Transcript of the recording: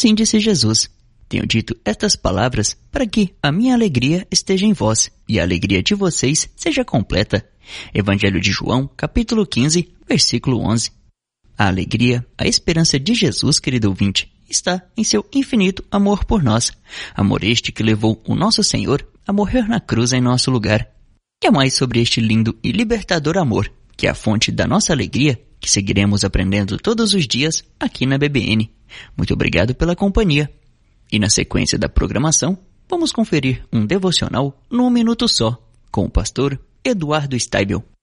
Assim disse Jesus: tenho dito estas palavras para que a minha alegria esteja em vós e a alegria de vocês seja completa. Evangelho de João, capítulo 15, versículo 11. A alegria, a esperança de Jesus, querido ouvinte, está em seu infinito amor por nós. Amor este que levou o nosso Senhor a morrer na cruz em nosso lugar. E é mais sobre este lindo e libertador amor, que é a fonte da nossa alegria, que seguiremos aprendendo todos os dias aqui na BBN. Muito obrigado pela companhia. E na sequência da programação, vamos conferir um devocional num minuto só, com o pastor Eduardo Steibel.